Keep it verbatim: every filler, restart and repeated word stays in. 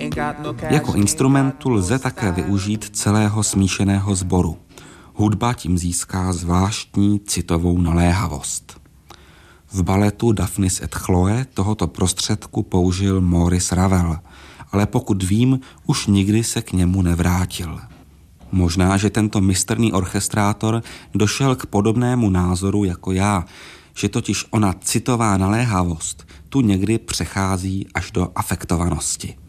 Jako instrumentu lze také využít celého smíšeného sboru. Hudba tím získá zvláštní citovou naléhavost. V baletu Daphnis et Chloe tohoto prostředku použil Maurice Ravel, ale pokud vím, už nikdy se k němu nevrátil. Možná, že tento mistrný orchestrátor došel k podobnému názoru jako já, že totiž ona citová naléhavost tu někdy přechází až do afektovanosti.